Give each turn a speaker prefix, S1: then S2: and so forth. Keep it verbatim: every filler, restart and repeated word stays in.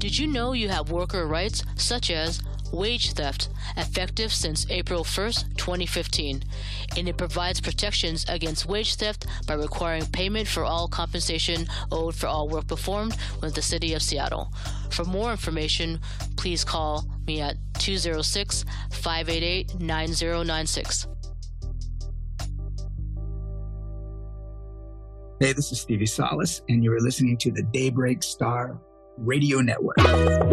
S1: Did you know you have worker rights such as wage theft, effective since April first, twenty fifteen, and it provides protections against wage theft by requiring payment for all compensation owed for all work performed with the City of Seattle. For more information, please call me at two oh six, five eight eight, nine oh nine six.
S2: Hey, this is Stevie Salas, and you're listening to the Daybreak Star Radio Network.